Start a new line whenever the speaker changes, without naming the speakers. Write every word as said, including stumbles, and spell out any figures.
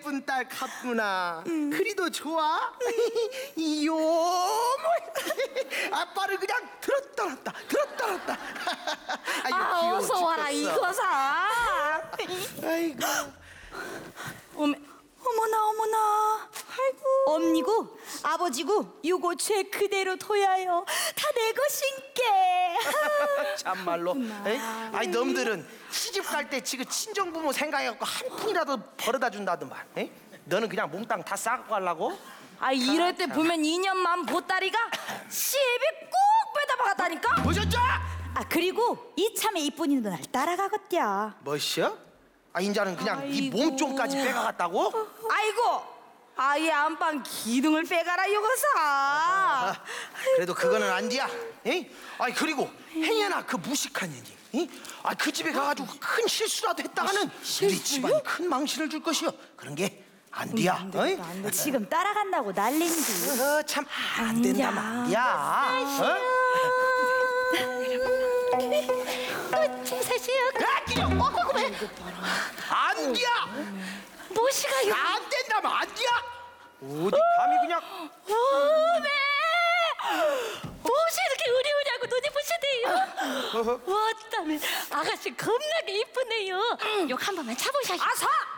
예쁜 딸 같구나. 음. 그리도 좋아? 이요, 아빠를 그냥 들었다 놨다 들었다 놨다. 아유,
아,
귀여워
어서 와라
죽겠어.
이거사.
아이고.
어메, 어머나 어머나. 아이고. 엄니고 아버지고 요거 죄 그대로 둬야요. 다 내 것인께.
참말로. 에이? 아니 놈들은 시집 갈 때 지금 친정부모 생각해갖고 한 푼이라도 벌어다 준다더만. 에이? 너는 그냥 몽땅 다 싸고 가려고?
아 이럴 때 보면 이년만 보따리가 시비 꼭 빼다 박았다니까.
보셨죠?
아 그리고 이참에 이쁜이 날 따라가겄디야.
뭐시여? 아 인자는 그냥 이
아이고.
몸종까지 빼가갔다고?
아이고 아예 안방 기둥을 빼가라 요거사.
아, 그래도 그거는 안 돼야. 에이? 아니 그리고 행여나 그 무식한 년이, 이? 아, 그 집에 가가지고 큰 실수라도 했다가는 우리 집안 큰 망신을 줄 것이여. 그런 게 안 돼야.
안 된다, 안 된다. 지금 따라간다고 난린디.
어, 참 안 된다 말이야.
어? 중사시여.
야, 기려! 어, 그래. 안 돼야.
무시가요.
안 된다면 안 돼야. 어디 감히 그냥.
어메 무엇이 이렇게 으리으리하고 눈이 부시대요. 어따면 아가씨 겁나게 이쁘네요. 욕 한 번만 차보셔. 아사